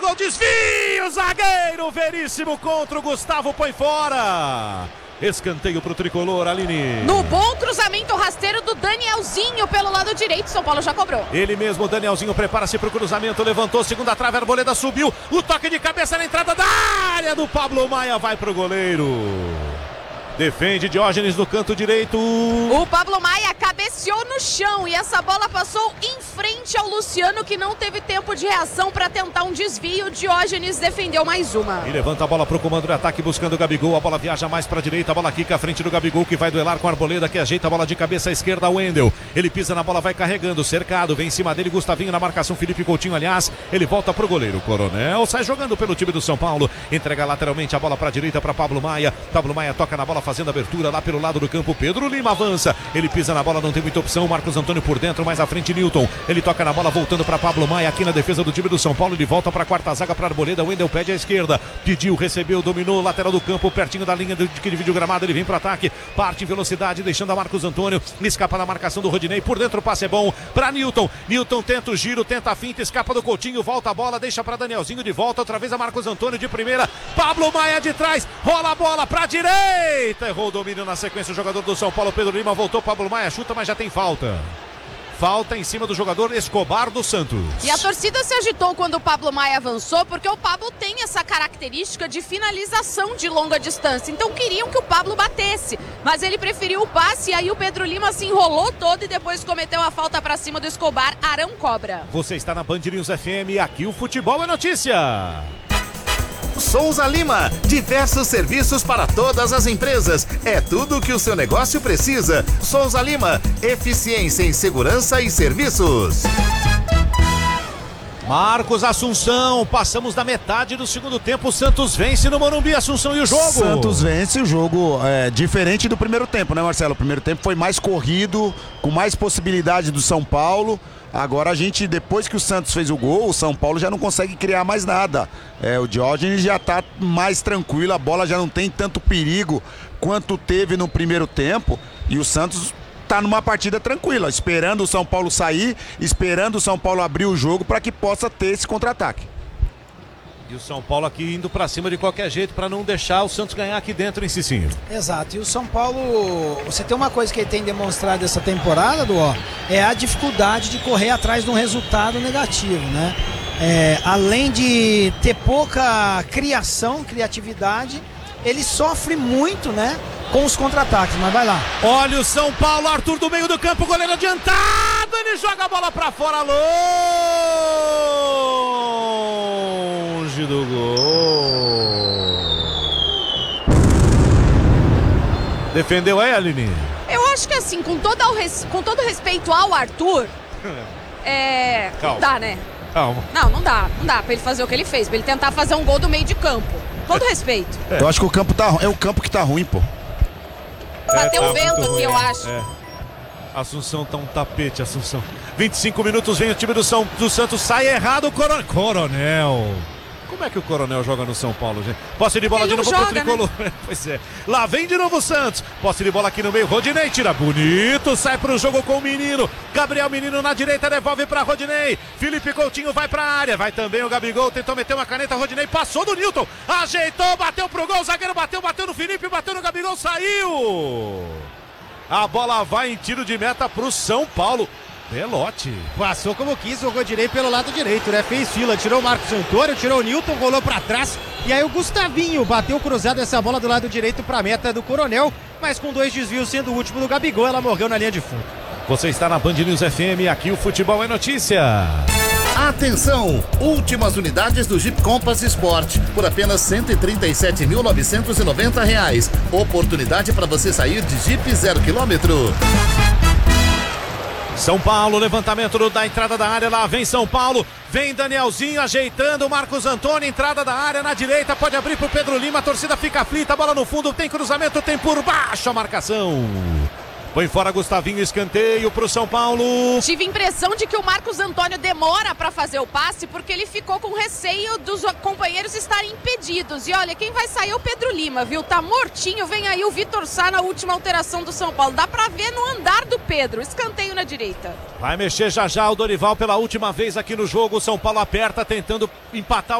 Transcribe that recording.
ao desvio, zagueiro Veríssimo contra o Gustavo, põe fora. Escanteio pro tricolor, Aline. No bom cruzamento rasteiro do Danielzinho pelo lado direito, São Paulo já cobrou. Ele mesmo, Danielzinho, prepara-se pro cruzamento, levantou, segunda trave, a Arboleda subiu, o toque de cabeça na entrada da área do Pablo Maia, vai pro goleiro. Defende Diógenes no canto direito. O Pablo Maia cabeceou no chão e essa bola passou em frente ao Luciano, que não teve tempo de reação para tentar um desvio. Diógenes defendeu mais uma. E levanta a bola pro comando de ataque buscando o Gabigol. A bola viaja mais pra direita, a bola quica à frente do Gabigol, que vai duelar com a Arboleda, que ajeita a bola de cabeça à esquerda, o Wendel. Ele pisa na bola, vai carregando, cercado, vem em cima dele, Gustavinho na marcação, Felipe Coutinho, aliás, ele volta pro goleiro. Coronel sai jogando pelo time do São Paulo, entrega lateralmente a bola pra direita para Pablo Maia. Pablo Maia toca na bola fazendo abertura lá pelo lado do campo, Pedro Lima avança, ele pisa na bola, não tem muita opção, Marcos Antônio por dentro, mais à frente Newton, ele toca na bola voltando para Pablo Maia aqui na defesa do time do São Paulo, ele volta para a quarta zaga para Arboleda, Wendel pede à esquerda, pediu, recebeu, dominou, lateral do campo, pertinho da linha que divide o gramado, ele vem para o ataque, parte em velocidade, deixando a Marcos Antônio, escapa da marcação do Rodinei, por dentro o passe é bom para Newton, Newton tenta o giro, tenta a finta, escapa do Coutinho, volta a bola, deixa para Danielzinho de volta, outra vez a Marcos Antônio de primeira, Pablo Maia de trás, rola a bola para direita, errou o domínio na sequência, o jogador do São Paulo, Pedro Lima, voltou, Pablo Maia chuta, mas já tem falta. Falta em cima do jogador Escobar do Santos. E a torcida se agitou quando o Pablo Maia avançou, porque o Pablo tem essa característica de finalização de longa distância. Então queriam que o Pablo batesse, mas ele preferiu o passe e aí o Pedro Lima se enrolou todo e depois cometeu a falta para cima do Escobar. Arão cobra. Você está na Band News FM, aqui o futebol é notícia. Souza Lima, diversos serviços para todas as empresas. É tudo o que o seu negócio precisa. Souza Lima, eficiência em segurança e serviços. Marcos Assunção, passamos da metade do segundo tempo, o Santos vence no Morumbi, Assunção, e o jogo? Santos vence o jogo, diferente do primeiro tempo, né, Marcelo? O primeiro tempo foi mais corrido, com mais possibilidade do São Paulo. Agora a gente, depois que o Santos fez o gol, o São Paulo já não consegue criar mais nada. O Diógenes já tá mais tranquilo, a bola já não tem tanto perigo quanto teve no primeiro tempo. E o Santos tá numa partida tranquila, esperando o São Paulo sair, esperando o São Paulo abrir o jogo para que possa ter esse contra-ataque. E o São Paulo aqui indo pra cima de qualquer jeito para não deixar o Santos ganhar aqui dentro em Cicinho. Exato, e o São Paulo, você tem uma coisa que ele tem demonstrado essa temporada, Duó, é a dificuldade de correr atrás de um resultado negativo, né? Além de ter pouca criatividade, ele sofre muito, né? Com os contra-ataques, mas vai lá. Olha o São Paulo, Arthur do meio do campo, goleiro adiantado, ele joga a bola pra fora, longe do gol. Defendeu aí, Aline? Eu acho que assim, com todo respeito ao Arthur, Calma. não dá, né? Calma. Não dá pra ele fazer o que ele fez, pra ele tentar fazer um gol do meio de campo. Todo respeito. Eu acho que o campo é o campo que tá ruim, pô. Bateu tá o vento muito aqui, eu ruim. acho. Assunção tá um tapete, Assunção. 25 minutos, vem o time do Santos, sai errado, Coronel. Como é que o Coronel joga no São Paulo, gente? Posse de bola Ele de novo não pro joga, tricolor. Né? Pois é. Lá vem de novo o Santos. Posse de bola aqui no meio. Rodinei tira bonito. Sai pro jogo com o Menino. Gabriel Menino na direita. Devolve pra Rodinei. Felipe Coutinho vai pra área. Vai também o Gabigol. Tentou meter uma caneta. Rodinei passou do Newton. Ajeitou. Bateu pro gol. O zagueiro bateu no Felipe. Bateu no Gabigol. Saiu. A bola vai em tiro de meta pro São Paulo. Belotti. Passou como quis, jogou direito pelo lado direito, né? Fez fila, tirou o Marcos Antônio, tirou o Newton, rolou pra trás. E aí o Gustavinho bateu cruzado essa bola do lado direito pra meta do Coronel, mas com 2 desvios, sendo o último do Gabigol, ela morreu na linha de fundo. Você está na Band News FM, aqui o futebol é notícia. Atenção! Últimas unidades do Jeep Compass Sport por apenas R$ 137.990. Oportunidade para você sair de Jeep 0 km. São Paulo, levantamento da entrada da área, lá vem São Paulo, vem Danielzinho ajeitando, Marcos Antônio, entrada da área na direita, pode abrir pro Pedro Lima, a torcida fica aflita, a bola no fundo, tem cruzamento, tem por baixo a marcação. Põe fora Gustavinho, escanteio pro São Paulo. Tive a impressão de que o Marcos Antônio demora para fazer o passe porque ele ficou com receio dos companheiros estarem impedidos. E olha, quem vai sair é o Pedro Lima, viu? Tá mortinho, vem aí o Vitor Sá na última alteração do São Paulo. Dá pra ver no andar do Pedro, escanteio na direita. Vai mexer já o Dorival pela última vez aqui no jogo, o São Paulo aperta tentando empatar.